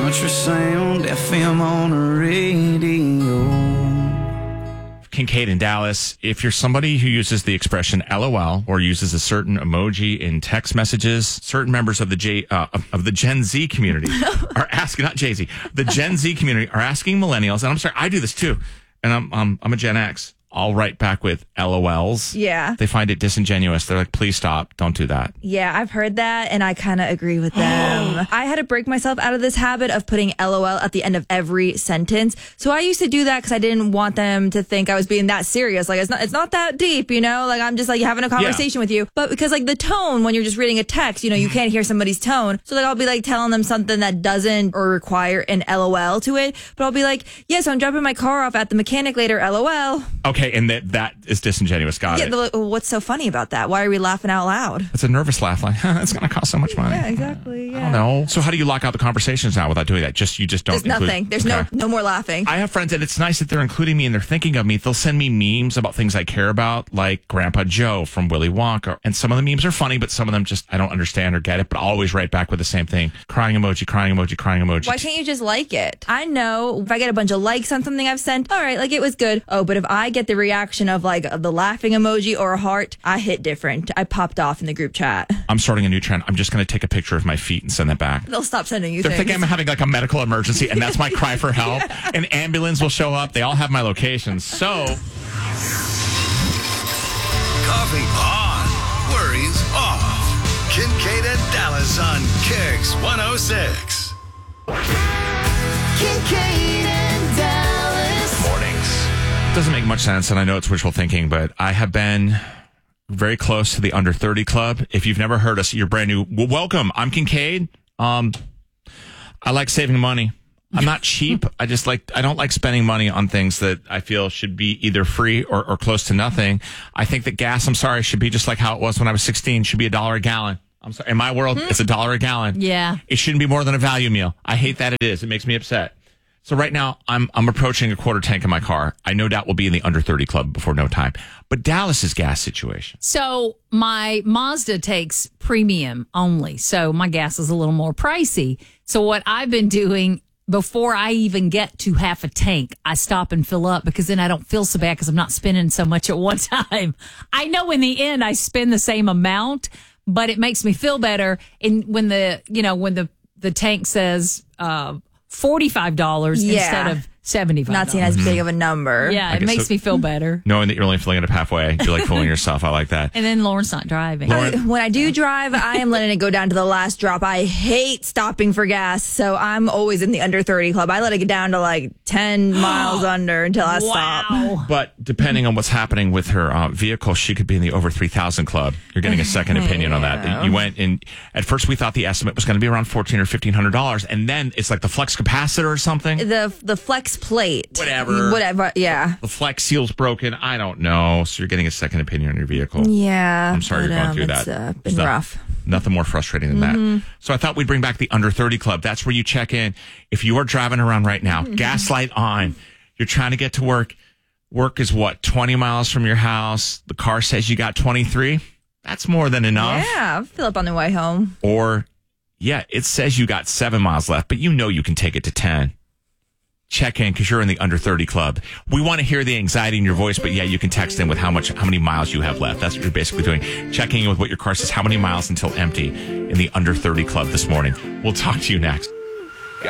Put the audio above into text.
country sound, FM on the radio. Kincaid in Dallas, if you're somebody who uses the expression LOL or uses a certain emoji in text messages, certain members of the Gen Z community are asking, not Jay-Z, the Gen Z community are asking millennials, and I'm sorry, I do this too, and I'm a Gen X. I'll write back with LOLs. Yeah. They find it disingenuous. They're like, please stop. Don't do that. Yeah, I've heard that, and I kind of agree with them. I had to break myself out of this habit of putting LOL at the end of every sentence. So I used to do that because I didn't want them to think I was being that serious. Like, it's not that deep, you know? Like, I'm just, like, having a conversation with you. But because, like, the tone, when you're just reading a text, you know, you can't hear somebody's tone. So, like, I'll be, like, telling them something that doesn't or require an LOL to it. But I'll be like, so I'm dropping my car off at the mechanic later, LOL. Okay, and that is disingenuous. Got it. What's so funny about that? Why are we laughing out loud? It's a nervous laugh. Like, it's going to cost so much money. Yeah, exactly. Yeah. I don't know. So how do you lock out the conversations now without doing that? You just don't. There's nothing. There's no more laughing. I have friends, and it's nice that they're including me and they're thinking of me. They'll send me memes about things I care about, like Grandpa Joe from Willy Wonka. And some of the memes are funny, but some of them just I don't understand or get it. But I'll always write back with the same thing: crying emoji, crying emoji, crying emoji. Why can't you just like it? I know if I get a bunch of likes on something I've sent, all right, like it was good. Oh, but if I get the reaction of like the laughing emoji or a heart, I hit different. I popped off in the group chat. I'm starting a new trend. I'm just going to take a picture of my feet and send it back. They'll stop sending you They're things. thinking I'm having like a medical emergency, and that's my cry for help. Yeah. An ambulance will show up. They all have my location. So, coffee on, worries off. Kincaid and Dallas on Kicks 106. Kincaid and Dallas. Mornings. doesn't make much sense, and I know it's wishful thinking, but I have been very close to the Under 30 Club. If you've never heard us, you're brand new. Well, welcome. I'm Kincaid. I like saving money. I'm not cheap. I don't like spending money on things that I feel should be either free or close to nothing. I think that gas, should be just like how it was when I was 16, should be $1 a gallon. I'm sorry. In my world, it's $1 a gallon. Yeah. It shouldn't be more than a value meal. I hate that it is. It makes me upset. So right now, I'm approaching a quarter tank in my car. I no doubt will be in the Under 30 Club before no time. But Dallas's gas situation. So my Mazda takes premium only. So my gas is a little more pricey. So what I've been doing before I even get to half a tank, I stop and fill up because then I don't feel so bad because I'm not spending so much at one time. I know in the end I spend the same amount, but it makes me feel better. And when the tank says $45 instead of $75. Not seeing as big of a number. Yeah, it makes me feel better. Knowing that you're only filling it up halfway, you're like fooling yourself. I like that. And then Lauren's not driving. When I do drive, I am letting it go down to the last drop. I hate stopping for gas, so I'm always in the Under 30 Club. I let it get down to like 10 miles under until I stop. But depending on what's happening with her vehicle, she could be in the over 3,000 Club. You're getting a second opinion on that. You went in. At first, we thought the estimate was going to be around $1,400 or $1,500, and then it's like the flex capacitor or something. The flex plate. Whatever, yeah. The flex seal's broken. I don't know. So you're getting a second opinion on your vehicle. Yeah. I'm sorry you're going through that. It's been rough. Nothing more frustrating than that. So I thought we'd bring back the Under 30 Club. That's where you check in. If you are driving around right now, gaslight on, you're trying to get to work. Work is 20 miles from your house. The car says you got 23. That's more than enough. Yeah. Fill up on the way home. Or, it says you got 7 miles left, but you know you can take it to 10. Check in because you're in the Under 30 Club. We want to hear the anxiety in your voice, but you can text in with how many miles you have left. That's what you're basically doing. Checking in with what your car says, how many miles until empty in the Under 30 Club this morning. We'll talk to you next.